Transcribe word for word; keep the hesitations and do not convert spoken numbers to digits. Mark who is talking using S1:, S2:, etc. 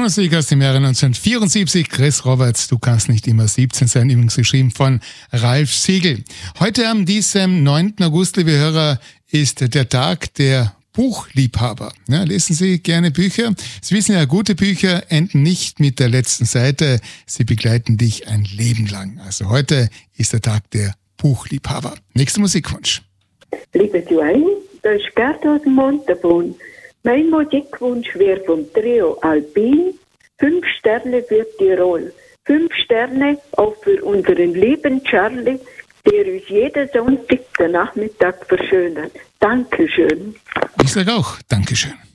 S1: Musik aus dem Jahre neunzehnhundertvierundsiebzig. Chris Roberts, du kannst nicht immer siebzehn sein, übrigens geschrieben von Ralf Siegel. Heute am diesem neunten August, liebe Hörer, ist der Tag der Buchliebhaber. Ja, lesen Sie gerne Bücher. Sie wissen ja, gute Bücher enden nicht mit der letzten Seite. Sie begleiten dich ein Leben lang. Also heute ist der Tag der Buchliebhaber. Nächster Musikwunsch.
S2: Liebe Joanne, da ist Gerd aus dem Montabaur. Mein Musikwunsch wäre vom Trio Alpin. Fünf Sterne für Tirol. Fünf Sterne auch für unseren lieben Charlie, der uns jeden Sonntag den Nachmittag verschönert. Dankeschön.
S1: Ich sage auch Dankeschön.